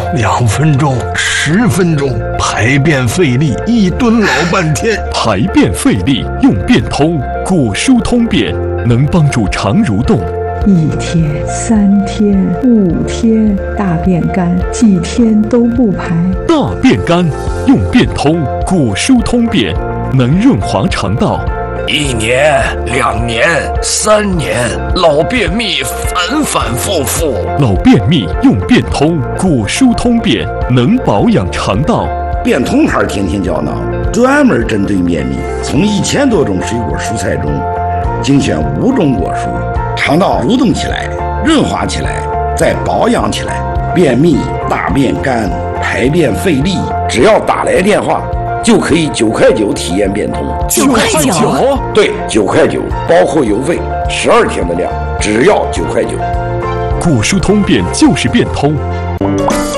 2分钟、10分钟，排便费力，1蹲老半天。 排便费力用便通，果蔬通便能帮助肠蠕动。 1天、3天、5天，大便干，几天都不排。 大便干用便通，果蔬通便能润滑肠道。 1年、2年、3年，老便秘反反复复。 老便秘用便通，果蔬通便能保养肠道。 便通牌天天胶囊专门针对便秘，从1000多种水果蔬菜中精选5种果蔬，肠道蠕动起来，润滑起来，再保养起来。便秘、大便干、排便费力，只要打来电话就可以9块9体验便通。 9块9？ 对，9块9，包括邮费，12天的量，只要9块9。 果蔬通便就是便通。